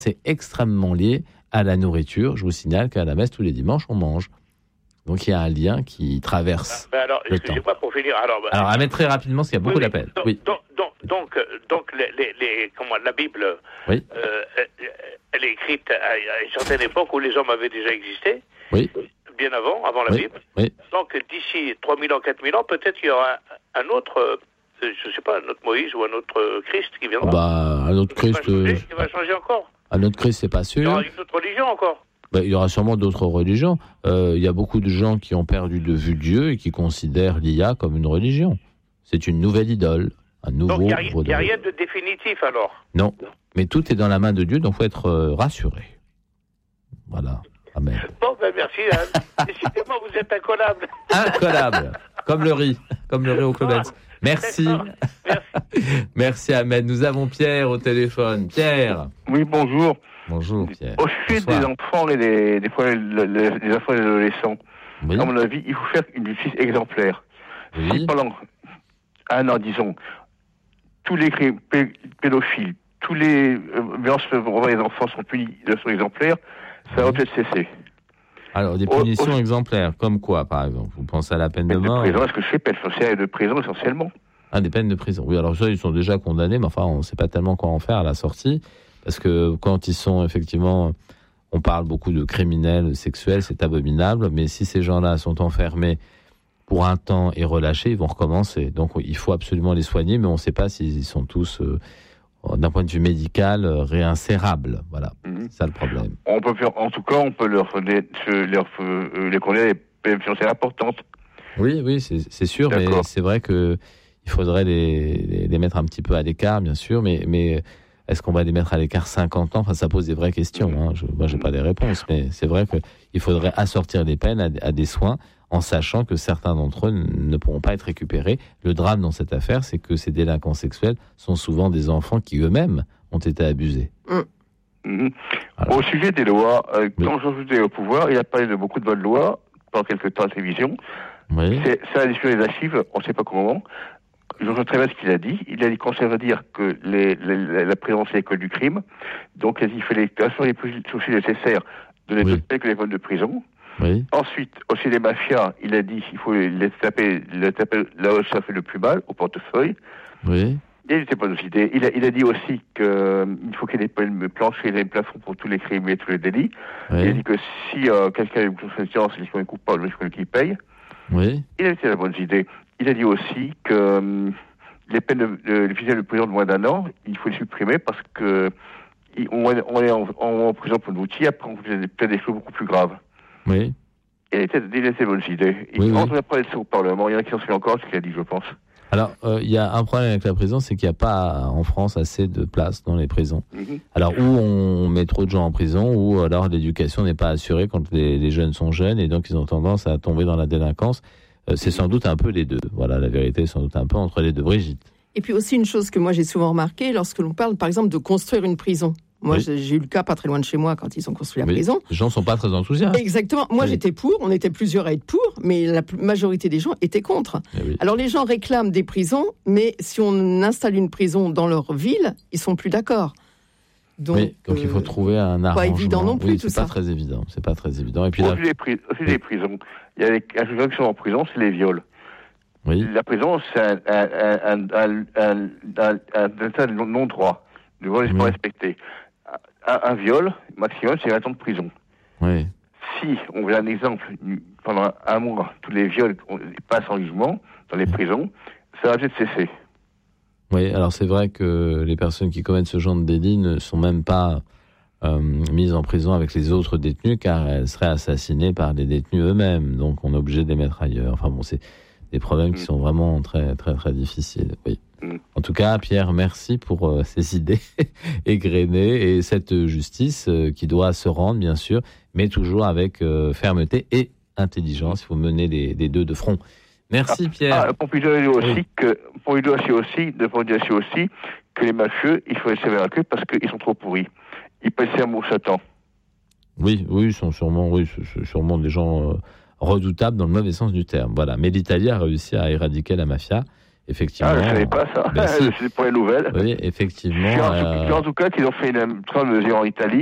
c'est extrêmement lié à la nourriture. Je vous signale qu'à la messe, tous les dimanches, on mange. Donc, il y a un lien qui traverse alors, le temps. excusez-moi pour finir. Alors, à mettre très rapidement, parce qu'il y a beaucoup d'appels. Donc, la Bible, oui. Elle est écrite à une certaine époque où les hommes avaient déjà existé. Oui. Bien avant la Bible. Oui. Donc, d'ici 3000 ans, 4000 ans, peut-être qu'il y aura un autre, je ne sais pas, un autre Moïse ou un autre Christ qui viendra. Un autre Christ. Qui va changer encore. Un autre Christ, c'est pas sûr. Il y aura une autre religion encore. Il y aura sûrement d'autres religions. Il y a beaucoup de gens qui ont perdu de vue Dieu et qui considèrent l'IA comme une religion. C'est une nouvelle idole, un nouveau... Donc il n'y a rien de définitif alors. Non, mais tout est dans la main de Dieu, donc il faut être rassuré. Voilà, amen. Bon, merci. Décidément, vous êtes incollable. Incollable, comme le riz au Clubens. Merci. Merci, amen. Nous avons Pierre au téléphone. Pierre. Oui, bonjour. Bonjour, Pierre. Au sujet des enfants et des fois les enfants et les adolescents, à mon avis, il faut faire une justice exemplaire. Oui. Si pendant un an, disons, tous les pédophiles, tous les violences envers les enfants sont punis de façon exemplaire, ça va peut-être cesser. Alors, des punitions exemplaires, comme quoi, par exemple? Vous pensez à la peine de mort? De prison, est-ce que c'est peine sociale et de prison, essentiellement? Des peines de prison. Oui, alors ça, ils sont déjà condamnés, mais enfin, on ne sait pas tellement quoi en faire à la sortie. Parce que quand ils sont effectivement, on parle beaucoup de criminels sexuels, c'est abominable, mais si ces gens-là sont enfermés pour un temps et relâchés, ils vont recommencer. Donc il faut absolument les soigner, mais on ne sait pas s'ils sont tous, d'un point de vue médical, réinsérables. Voilà, c'est ça le problème. On peut faire, en tout cas, on peut les condamner à des peines financières importantes. Oui, c'est sûr, d'accord. Mais c'est vrai qu'il faudrait les mettre un petit peu à l'écart, bien sûr, mais est-ce qu'on va les mettre à l'écart 50 ans? Enfin, ça pose des vraies questions. Moi, je n'ai pas des réponses, mais c'est vrai qu'il faudrait assortir les peines à des soins en sachant que certains d'entre eux ne pourront pas être récupérés. Le drame dans cette affaire, c'est que ces délinquants sexuels sont souvent des enfants qui eux-mêmes ont été abusés. Au sujet des lois, quand Jean Joudet est au pouvoir, il a parlé de beaucoup de bonnes lois pendant quelques temps à la télévision. Oui. Ça a discuté les archives, on ne sait pas comment. Je vois très bien ce qu'il a dit. Il a dit qu'on va dire que la prison c'est l'école du crime. Donc il fait les actions les plus aussi nécessaires de les taper que les vols de prison. Oui. Ensuite, aussi les mafias, il a dit qu'il faut les taper là où ça fait le plus mal, au portefeuille. Oui. Il n'était pas aussi. Il a dit aussi qu'il faut qu'il y ait des peines planchers et des plafonds pour tous les crimes et tous les délits. Oui. Il a dit que si quelqu'un a une conscience et qu'il est coupable, il faut qu'il paye. Oui. Il a été la bonne idée. Il a dit aussi que les peines de fusillade de prison de moins d'un an, il faut les supprimer parce que on est en prison pour nous outil, après on fait peut-être des choses beaucoup plus graves. Oui. Il a été de bonnes idées. On a parlé de ça au Parlement. Il y en a qui s'en souviennent encore de ce qu'il a dit, je pense. Alors, il y a un problème avec la prison, c'est qu'il n'y a pas en France assez de place dans les prisons. Alors, ou on met trop de gens en prison, ou alors l'éducation n'est pas assurée quand les jeunes sont jeunes, et donc ils ont tendance à tomber dans la délinquance. C'est sans doute un peu les deux. Voilà, la vérité est sans doute un peu entre les deux. Brigitte. Et puis aussi une chose que moi j'ai souvent remarqué, lorsque l'on parle par exemple de construire une prison. Moi j'ai eu le cas pas très loin de chez moi quand ils ont construit la prison. Les gens ne sont pas très enthousiastes. Exactement. Moi j'étais pour, on était plusieurs à être pour, mais la majorité des gens étaient contre. Alors les gens réclament des prisons, mais si on installe une prison dans leur ville, ils sont plus d'accord. Donc il faut trouver un arrangement. Pas évident non plus, tout ça. C'est pas très évident. Et puis aussi les prisons. Il y a des gens qui sont en prison, c'est les viols. Oui. La prison, c'est un non-droit. Le vol n'est pas respecté. Un viol, maximum, c'est 20 ans de prison. Oui. Si on veut un exemple, pendant un mois, tous les viols passent en jugement dans les prisons, ça va peut-être cesser. Oui, alors c'est vrai que les personnes qui commettent ce genre de délit ne sont même pas mises en prison avec les autres détenus, car elles seraient assassinées par les détenus eux-mêmes. Donc on est obligé de les mettre ailleurs. Enfin bon, c'est des problèmes qui sont vraiment très, très, très difficiles. Oui. En tout cas, Pierre, merci pour ces idées égrenées et cette justice qui doit se rendre, bien sûr, mais toujours avec fermeté et intelligence. Il faut mener les deux de front. Merci, Pierre. Pour lui dire aussi que les mafieux, il faut les sévères avec eux parce qu'ils sont trop pourris. Ils passent un mot Satan. Oui, ils sont sûrement des gens redoutables dans le mauvais sens du terme. Voilà. Mais l'Italie a réussi à éradiquer la mafia. effectivement. Je ne savais pas ça. Si. C'est pour les nouvelles. Oui, effectivement. En tout cas, qu'ils ont fait une mesure en Italie.